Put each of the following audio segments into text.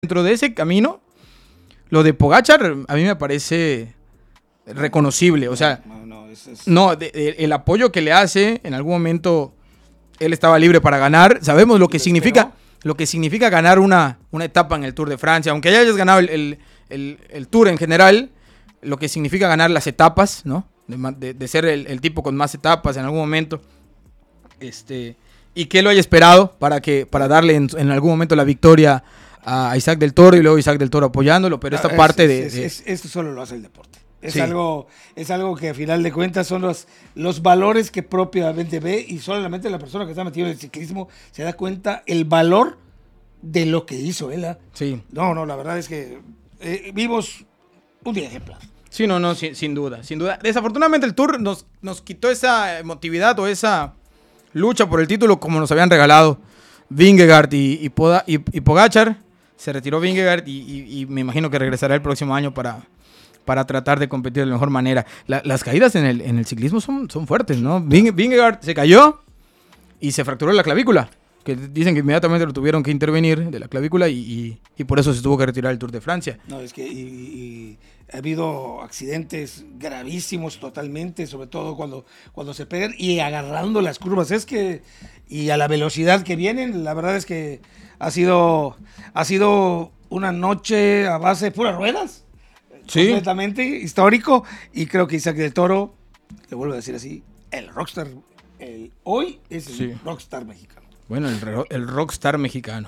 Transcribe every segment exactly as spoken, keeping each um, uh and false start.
Dentro de ese camino, lo de Pogačar a mí me parece reconocible. O sea, no, no, es, es... no de, de, el apoyo que le hace, en algún momento él estaba libre para ganar. Sabemos lo que significa, lo que significa ganar una, una etapa en el Tour de Francia. Aunque ya hayas ganado el, el, el, el Tour en general, lo que significa ganar las etapas, ¿no? De, de, de ser el, el tipo con más etapas en algún momento. Este, y que lo haya esperado para, que, para darle en, en algún momento la victoria a Isaac del Toro y luego Isaac del Toro apoyándolo, pero esta es, parte es, de, es, de... es, esto solo lo hace el deporte. Es, sí. algo, es algo que a final de cuentas son los, los valores que propiamente ve, y solamente la persona que está metida en el ciclismo se da cuenta el valor de lo que hizo él. ¿eh? Sí. No, no, la verdad es que eh, vimos un día ejemplar. Sí, no, no, sin, sin duda, sin duda. Desafortunadamente el Tour nos, nos quitó esa emotividad o esa lucha por el título como nos habían regalado Vingegaard y, y, Poda, y, y Pogačar. Se retiró Vingegaard y, y, y me imagino que regresará el próximo año para, para tratar de competir de la mejor manera. La, las caídas en el, en el ciclismo son, son fuertes, ¿no? Vingegaard se cayó y se fracturó la clavícula, que dicen que inmediatamente lo tuvieron que intervenir de la clavícula y, y, y por eso se tuvo que retirar el Tour de Francia. No, es que y, y ha habido accidentes gravísimos totalmente, sobre todo cuando, cuando se pegan y agarrando las curvas. Es que, y a la velocidad que vienen, la verdad es que ha sido, ha sido una noche a base de puras ruedas. Sí. Completamente histórico. Y creo que Isaac del Toro, le vuelvo a decir así, el rockstar, el, hoy es el sí. rockstar mexicano. Bueno, el, el rockstar mexicano.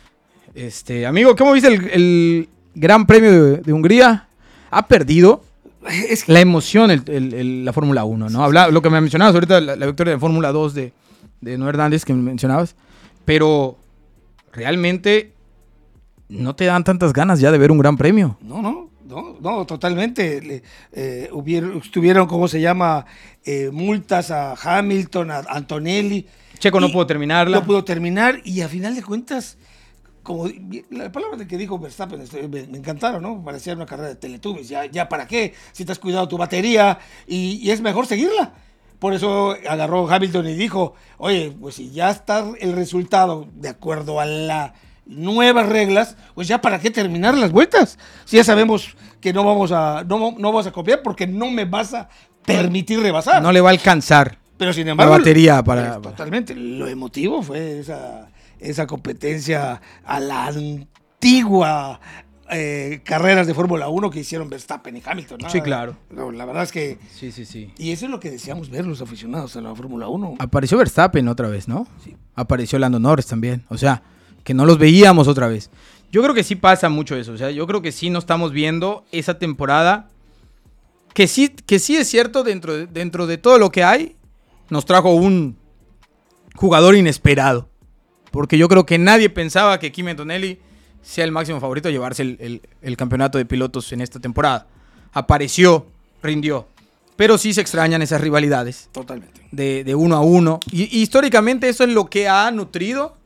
Este, amigo, ¿cómo viste el, el Gran Premio de, de Hungría? Ha perdido es que... la emoción el, el, el, la Fórmula uno, ¿no? Habla, lo que me mencionabas ahorita, la, la victoria de Fórmula dos de, de Noé Hernández, que me mencionabas. Pero realmente no te dan tantas ganas ya de ver un Gran Premio. No, no. No, no, totalmente. Eh, hubieron, estuvieron, ¿cómo se llama? Eh, multas a Hamilton, a Antonelli. Checo no pudo terminarla. No pudo terminar y a final de cuentas, como la palabra que dijo Verstappen, me, me encantaron, ¿no? Parecía una carrera de Teletubbies. Ya, ya para qué, si te has cuidado tu batería y, y es mejor seguirla. Por eso agarró Hamilton y dijo, oye, pues si ya está el resultado de acuerdo a la... nuevas reglas, pues ya para qué terminar las vueltas, si ya sabemos que no vamos a no, no vas a copiar porque no me vas a permitir rebasar. No le va a alcanzar. Pero sin embargo, la batería para... Totalmente, lo emotivo fue esa, esa competencia a la antigua eh, carreras de Fórmula uno que hicieron Verstappen y Hamilton. ¿no? Sí, claro. No, la verdad es que... Sí, sí, sí. Y eso es lo que deseamos ver los aficionados a la Fórmula uno. Apareció Verstappen otra vez, ¿no? Sí. Apareció Lando Norris también, o sea... que no los veíamos otra vez. Yo creo que sí pasa mucho eso. O sea, yo creo que sí no estamos viendo esa temporada. Que sí, que sí es cierto, dentro de, dentro de todo lo que hay, nos trajo un jugador inesperado. Porque yo creo que nadie pensaba que Kimi Antonelli sea el máximo favorito a llevarse el, el, el campeonato de pilotos en esta temporada. Apareció, rindió. Pero sí se extrañan esas rivalidades. Totalmente. De, de uno a uno. Y, y históricamente eso es lo que ha nutrido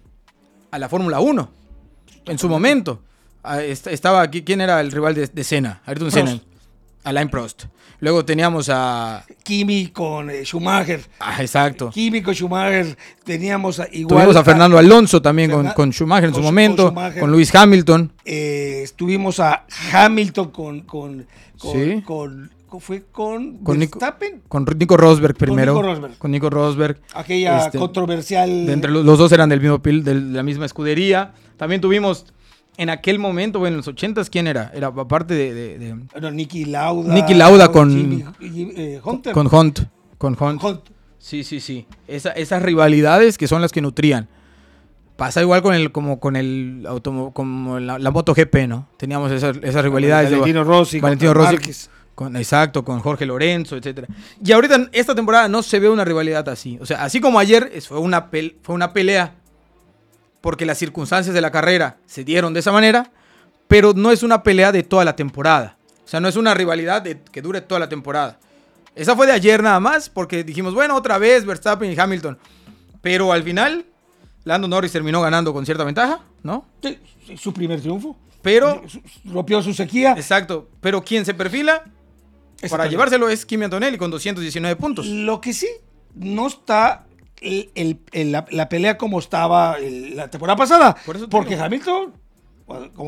a la Fórmula uno, en su momento. Estaba aquí, ¿quién era el rival de, de Senna? Ayrton Senna. Alain Prost. Luego teníamos a... Kimi con eh, Schumacher. Ah, exacto. Kimi con Schumacher. Teníamos a, igual... Tuvimos a Fernando Alonso también Fernan- con, con Schumacher en con, su momento. Con, Schumacher. Con Lewis Hamilton. Eh, estuvimos a Hamilton con... con, con, sí. con fue con, con Verstappen. Nico, con Nico Rosberg primero. Con Nico Rosberg. Con Nico Rosberg. Aquella este, controversial. De entre los, los dos eran del mismo pil, de la misma escudería. También tuvimos en aquel momento, bueno, en los ochentas, ¿quién era? Era aparte de. de, de bueno, Niki Lauda. Niki Lauda con. Jimmy, eh, Hunter. Con Hunt. Con Hunt. Hunt. Sí, sí, sí. Esa, esas rivalidades que son las que nutrían. Pasa igual con el, como con el automo, como la, la MotoGP, ¿no? Teníamos esas, esas rivalidades. Valentino de, Rossi. Valentino Rossi. Con, exacto, con Jorge Lorenzo, etcétera. Y ahorita, esta temporada, no se ve una rivalidad así. O sea, así como ayer fue una, pel- fue una pelea, porque las circunstancias de la carrera se dieron de esa manera, pero no es una pelea de toda la temporada. O sea, no es una rivalidad de, que dure toda la temporada. Esa fue de ayer nada más, porque dijimos, bueno, otra vez Verstappen y Hamilton. Pero al final, Lando Norris terminó ganando con cierta ventaja, ¿no? Sí, su primer triunfo. Pero... rompió su sequía. Exacto. Pero quien se perfila... para llevárselo es Kimi Antonelli con doscientos diecinueve puntos. Lo que sí, no está el, el, el, la, la pelea como estaba el, la temporada pasada. Por eso porque digo. Hamilton, como